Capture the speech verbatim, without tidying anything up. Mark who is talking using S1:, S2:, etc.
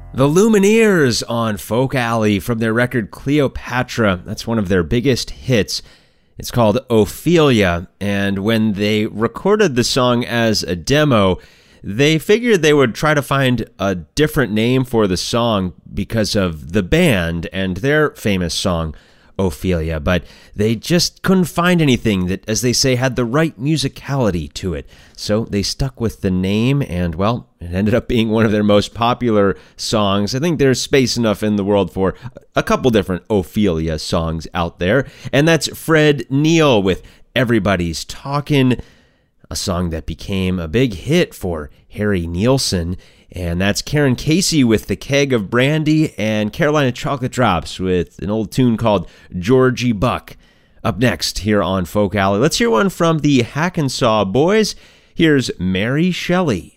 S1: The Lumineers on Folk Alley from their record Cleopatra. That's one of their biggest hits. It's called Ophelia, and when they recorded the song as a demo, they figured they would try to find a different name for the song because of the band and their famous song, Ophelia, but they just couldn't find anything that, as they say, had the right musicality to it. So they stuck with the name, and, well, it ended up being one of their most popular songs. I think there's space enough in the world for a couple different Ophelia songs out there, and that's Fred Neil with Everybody's Talkin', a song that became a big hit for Harry Nilsson. And that's Karen Casey with The Keg of Brandy, and Carolina Chocolate Drops with an old tune called Georgie Buck. Up next here on Folk Alley, let's hear one from the Hack and Saw Boys. Here's Mary Shelley.